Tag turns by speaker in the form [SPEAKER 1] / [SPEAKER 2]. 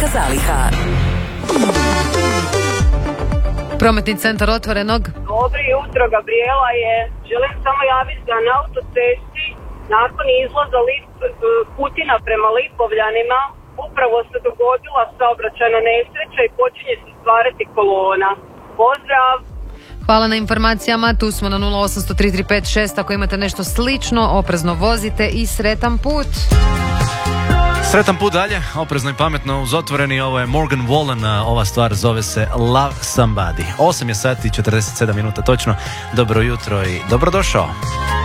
[SPEAKER 1] velika zaliha.
[SPEAKER 2] Prometni centar Otvorenog.
[SPEAKER 3] Dobro jutro, Gabriela je. Želim samo javiti da na autocesti nakon izlaza Kutina prema Lipovljanima upravo se dogodila saobraćajna nesreća i počinje se stvarati kolona. Pozdrav!
[SPEAKER 2] Hvala na informacijama, tu smo na 0800 3356, ako imate nešto slično, oprezno vozite i sretan put.
[SPEAKER 4] Sretan put dalje, oprezno i pametno uz Otvoreni, ovo je Morgan Wallen, ova stvar zove se Love Somebody. 8 je sati, 47 minuta točno, dobro jutro i dobrodošao.